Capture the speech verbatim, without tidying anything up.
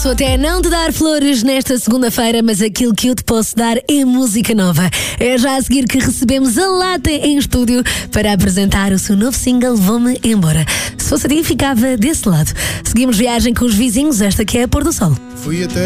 Posso até não te dar flores nesta segunda-feira, mas aquilo que eu te posso dar é música nova. É já a seguir que recebemos a Lata em estúdio para apresentar o seu novo single Vou-me Embora. Se fosse a ti, ficava desse lado. Seguimos viagem com os vizinhos, esta que é a Pôr do Sol. Fui até